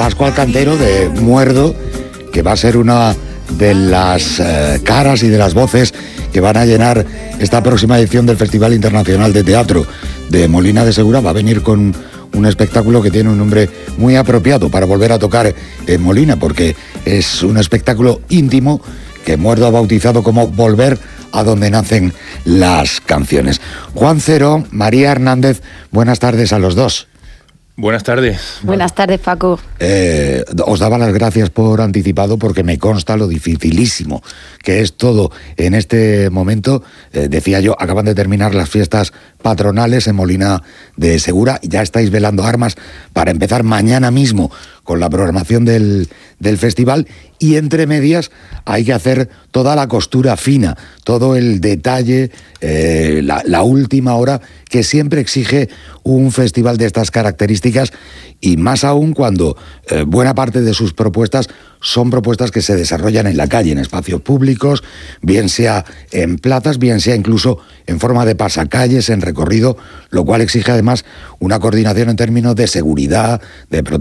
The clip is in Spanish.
Pascual Cantero de Muerdo, que va a ser una de las caras y de las voces que van a llenar esta próxima edición del Festival Internacional de Teatro de Molina de Segura. Va a venir con un espectáculo que tiene un nombre muy apropiado para volver a tocar en Molina, porque es un espectáculo íntimo que Muerdo ha bautizado como Volver a donde nacen las canciones. Juan Cero, María Hernández, buenas tardes a los dos. Buenas tardes. Buenas tardes, Paco. Os daba las gracias por anticipado, porque me consta lo dificilísimo que es todo en este momento. Decía yo, acaban de terminar las fiestas patronales en Molina de Segura y ya estáis velando armas para empezar mañana mismo con la programación del festival, y entre medias hay que hacer toda la costura fina, todo el detalle, la última hora que siempre exige un festival de estas características, y más aún cuando buena parte de sus propuestas son propuestas que se desarrollan en la calle, en espacios públicos, bien sea en plazas, bien sea incluso en forma de pasacalles, en recorrido, lo cual exige además una coordinación en términos de seguridad, de protección